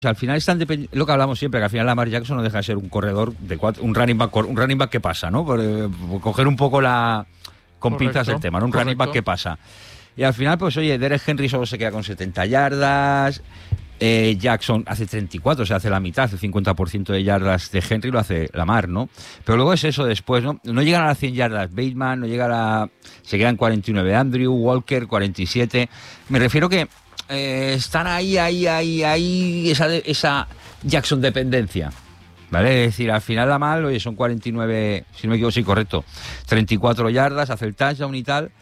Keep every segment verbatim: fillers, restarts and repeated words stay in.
O sea, al final están depend... lo que hablamos siempre, que al final Lamar Jackson no deja de ser un corredor de cuatro, un running back, un running back que pasa, ¿no? Por, eh, por coger un poco la con Correcto, pinzas el tema, ¿no? Un correcto. running back que pasa. Y al final, pues oye, Derek Henry solo se queda con setenta yardas, eh, Jackson hace treinta y cuatro, o sea, hace la mitad, el cincuenta por ciento de yardas de Henry lo hace Lamar, ¿no? Pero luego es eso después, ¿no? No llegan a las cien yardas Bateman, no llega a la... se quedan cuarenta y nueve Andrew, Walker, cuarenta y siete. Me refiero que eh, están ahí, ahí, ahí, ahí, esa, esa Jackson dependencia. ¿Vale? Es decir, al final la mal, oye, son cuarenta y nueve, si no me equivoco, sí, correcto, treinta y cuatro yardas, hace el touchdown y tal.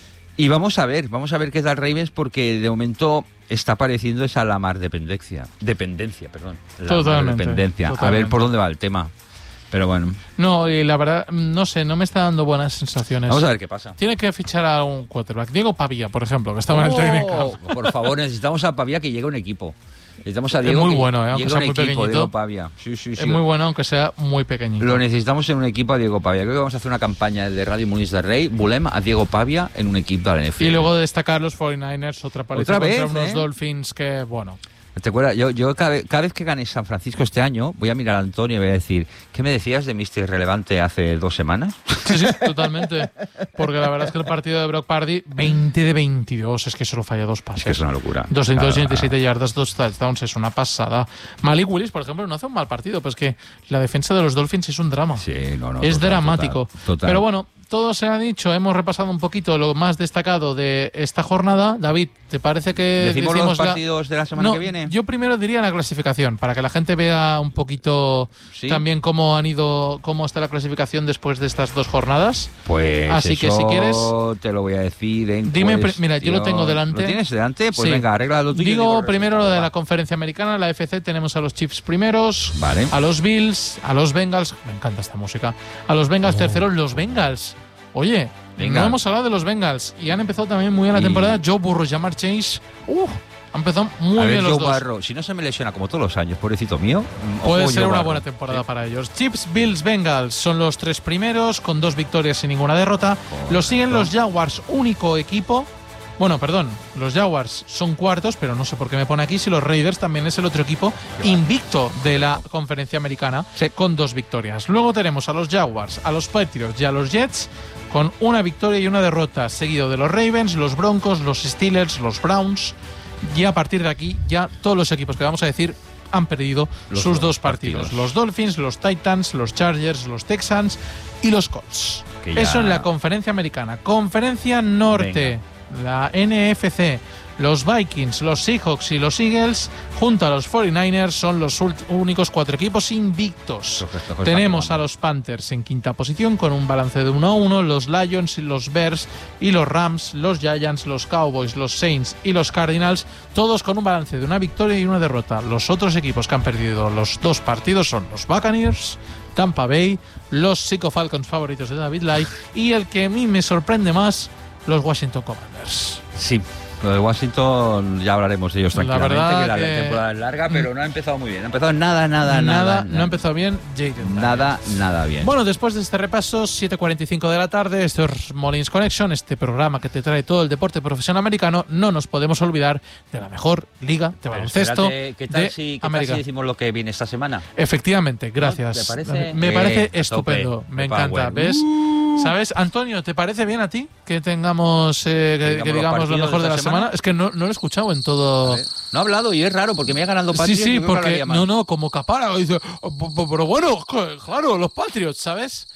Y vamos a ver, vamos a ver qué tal Ravens, porque de momento está apareciendo esa Lamar dependencia. Dependencia, perdón. Lamar Totalmente, dependencia. totalmente. A ver por dónde va el tema. Pero bueno, No, y la verdad, no sé, no me está dando buenas sensaciones. vamos a ver qué pasa. Tiene que fichar a un quarterback. Diego Pavía, por ejemplo, que estaba en el training camp. Oh, por favor, necesitamos a Pavía que llegue a un equipo. Necesitamos a Es Diego muy que bueno, ¿eh? Aunque llegue sea a un muy equipo, pequeñito. Diego Pavía. Sí, sí, sí. Es muy bueno, aunque sea muy pequeñito. Lo necesitamos en un equipo a Diego Pavia. Creo que vamos a hacer una campaña de Radio Muniz de Rey. Volem a Diego Pavia en un equipo de la N F L. Y luego destacar los cuarenta y nueve ers, otra paliza Otra contra vez, unos ¿eh? Dolphins que, bueno... ¿Te acuerdas? Yo, yo cada, vez, cada vez que gane San Francisco este año, voy a mirar a Antonio y voy a decir, ¿qué me decías de mister Irrelevante hace dos semanas? Sí, sí, totalmente. Porque la verdad es que el partido de Brock Purdy, veinte de veintidós, es que solo falla dos pases. Es que es una locura. doscientos ochenta y siete yardas, dos touchdowns, es una pasada. Malik Willis, por ejemplo, no hace un mal partido, pero es que la defensa de los Dolphins es un drama. Sí, no, no. es total, dramático. total, total. Pero bueno, todo se ha dicho, hemos repasado un poquito lo más destacado de esta jornada. David, ¿te parece que ¿Decimos decimos los la- partidos de la semana No, que viene? yo primero diría la clasificación, para que la gente vea un poquito ¿Sí? también cómo han ido, cómo está la clasificación después de estas dos jornadas. Pues Así que eso si quieres- te lo voy a decir en Dime, pri- mira, yo lo tengo delante. ¿Lo tienes delante? Pues Sí. venga, arregla lo tuyo. y Digo el primero lo de la resultado, conferencia americana, la A F C, tenemos a los Chiefs primeros, va. Vale. a los Bills, a los Bengals, me encanta esta música, a los Bengals terceros, los Bengals. Oye, Venga. no hemos hablado de los Bengals y han empezado también muy bien la Y- temporada. Joe Burrow, Jamar Chase, uh, han empezado muy a ver, bien los Joe dos. Barrow, si no se me lesiona como todos los años, pobrecito mío. mm, Puede ojo, ser Joe una Barrow. buena temporada Sí. para ellos. Chiefs, Bills, Bengals son los tres primeros, con dos victorias y ninguna derrota. Los siguen los Jaguars, único equipo. Bueno, perdón, los Jaguars son cuartos, pero no sé por qué me pone aquí si los Raiders también es el otro equipo invicto de la conferencia americana, con dos victorias. Luego tenemos a los Jaguars, a los Patriots y a los Jets con una victoria y una derrota, seguido de los Ravens, los Broncos, los Steelers, los Browns. Y a partir de aquí, ya todos los equipos que vamos a decir han perdido Los sus dos dos partidos. partidos. Los Dolphins, los Titans, los Chargers, los Texans y los Colts. Que ya- Eso en la conferencia americana. Conferencia norte, la N F C, los Vikings, los Seahawks y los Eagles, junto a los cuarenta y nueve ers, son los ult- únicos cuatro equipos invictos. Esto que- esto que está Tenemos a probando. los Panthers en quinta posición con un balance de uno a uno, los Lions y los Bears y los Rams, los Giants, los Cowboys, los Saints y los Cardinals, todos con un balance de una victoria y una derrota. Los otros equipos que han perdido los dos partidos son los Buccaneers, Tampa Bay, los Psycho Falcons favoritos de David Lai y el que a mí me sorprende más, los Washington Commanders. Sí, lo de Washington ya hablaremos de ellos La tranquilamente, verdad que la que- temporada es larga, pero no ha empezado muy bien. Ha empezado nada, nada, nada. no ha empezado bien Jaden Nada, nada bien. Bueno, después de este repaso, siete cuarenta y cinco de la tarde, esto es Molins Connection, este programa que te trae todo el deporte profesional americano. No nos podemos olvidar de la mejor liga de Pero baloncesto espérate, ¿qué tal, de si, qué tal América. si decimos lo que viene esta semana? Efectivamente, gracias. ¿Te parece? Me Eh, parece a tope. estupendo, me Power. encanta. ¿Ves? ¿Sabes? Antonio, ¿te parece bien a ti que tengamos, eh, que, digamos que los digamos lo partidos mejor de de la esta semana? semana. Es que no, no lo he escuchado en todo. A ver, No ha hablado y es raro porque me ha ganado Sí, Patriots. sí, yo creo que porque hablaría más. no, no, como Capara dice, "Oh, p- p- pero bueno, claro, los Patriots, ¿sabes?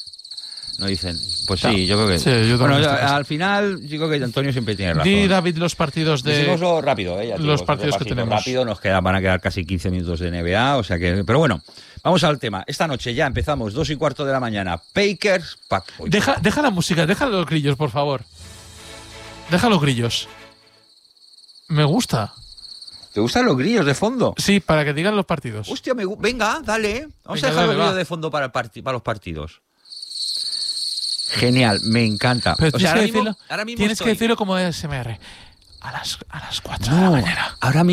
No dicen. Pues Claro. sí, yo creo que. Sí, yo también bueno, estoy ya, pensando. al final, yo creo que Antonio siempre tiene razón. Di, David, los partidos de. Decimoslo rápido, ¿eh? Ya te los digo, partidos que repasito tenemos. rápido, nos quedan, van a quedar casi quince minutos de N B A, o sea que. Pero bueno, vamos al tema. Esta noche ya empezamos, dos y cuarto de la mañana. Packers, Pack. Uy, Deja, deja la música, deja los grillos, por favor. Deja los grillos. Me gusta. ¿Te gustan los grillos de fondo? Sí, para que digan los partidos. Hostia, me gu- venga, dale. Vamos Venga, a dejar dale, los grillos va. de fondo para, el parti- para los partidos. Genial, me encanta. Pero O tienes, sea, ahora que, mismo, decirlo, ahora mismo tienes estoy- que decirlo como A S M R. A las, a las cuatro de No, la mañana. ahora